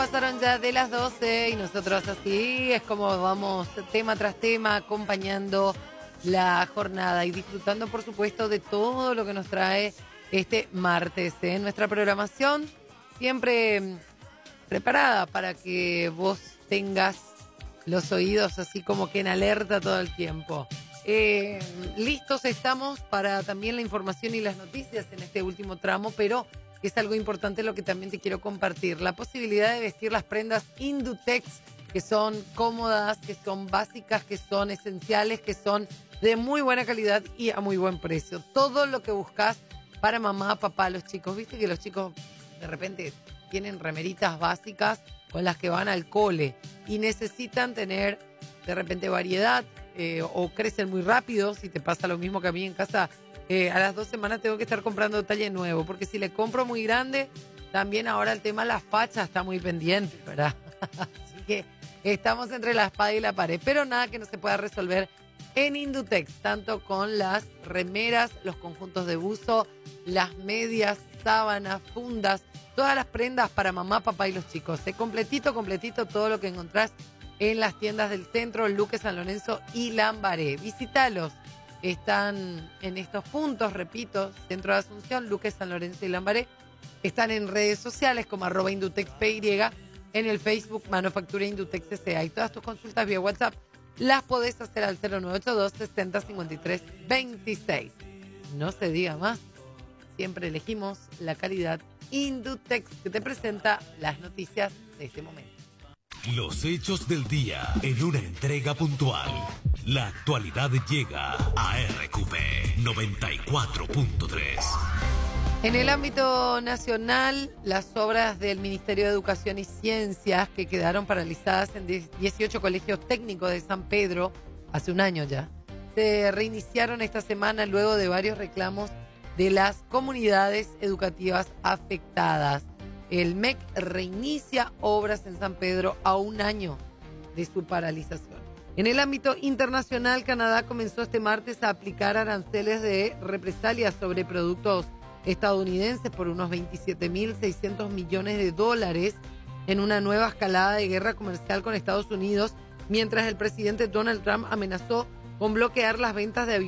pasaron ya de las 12 y nosotros así es como vamos tema tras tema acompañando la jornada y disfrutando por supuesto de todo lo que nos trae este martes. Nuestra programación siempre preparada para que vos tengas los oídos así como que en alerta todo el tiempo. Listos estamos para también la información y las noticias en este último tramo, pero es algo importante lo que también te quiero compartir. La posibilidad de vestir las prendas Indutex, que son cómodas, que son básicas, que son esenciales, que son de muy buena calidad y a muy buen precio. Todo lo que buscas para mamá, papá, los chicos. Viste que los chicos de repente tienen remeritas básicas con las que van al cole y necesitan tener de repente variedad o crecen muy rápido. Si te pasa lo mismo que a mí en casa, a las 2 semanas tengo que estar comprando talle nuevo, porque si le compro muy grande, también ahora el tema de la facha está muy pendiente, ¿verdad? Así que estamos entre la espada y la pared, pero nada que no se pueda resolver en Indutex, tanto con las remeras, los conjuntos de buzo, las medias, sábanas, fundas, todas las prendas para mamá, papá y los chicos. Completito todo lo que encontrás en las tiendas del centro, Luque, San Lorenzo y Lambaré. Visítalos. Están en estos puntos, repito, Centro de Asunción, Luque, San Lorenzo y Lambaré. Están en redes sociales como @IndutexPY, en el Facebook Manufactura Indutex S.A. Y todas tus consultas vía WhatsApp las podés hacer al 0982 60 53 26. No se diga más, siempre elegimos la calidad Indutex, que te presenta las noticias de este momento. Los hechos del día en una entrega puntual. La actualidad llega a RQP 94.3. En el ámbito nacional, las obras del Ministerio de Educación y Ciencias que quedaron paralizadas en 18 colegios técnicos de San Pedro, hace un año ya, se reiniciaron esta semana luego de varios reclamos de las comunidades educativas afectadas. El MEC reinicia obras en San Pedro a un año de su paralización. En el ámbito internacional, Canadá comenzó este martes a aplicar aranceles de represalias sobre productos estadounidenses por unos 27.600 millones de dólares en una nueva escalada de guerra comercial con Estados Unidos, mientras el presidente Donald Trump amenazó con bloquear las ventas de aviones